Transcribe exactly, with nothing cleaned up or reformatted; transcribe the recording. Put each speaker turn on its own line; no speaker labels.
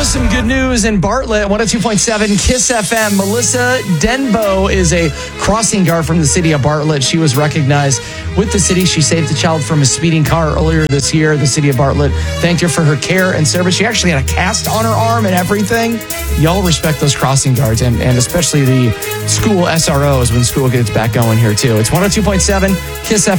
Some good news in Bartlett, one oh two point seven KISS F M. Melissa Denbo is a crossing guard from the city of Bartlett. She was recognized with the city. She saved a child from a speeding car earlier this year. The city of Bartlett thanked her for her care and service. She actually had a cast on her arm and everything. Y'all respect those crossing guards and, and especially the school S R Os when school gets back going here too. It's one oh two point seven KISS F M.